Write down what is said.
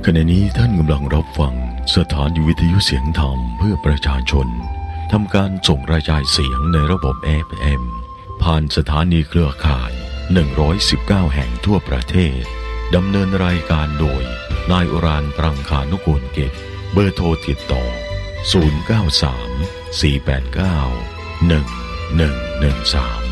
ขณะนี้ท่านกำลังรับฟังสถานีวิทยุเสียงธรรมเพื่อประชาชนทำการส่งกระจายเสียงในระบบ FM ผ่านสถานีเครือข่าย119แห่งทั่วประเทศดำเนินรายการโดยนายอุรานปรังคานุกูลเกตเบอร์โทรติดต่อ093 489 1113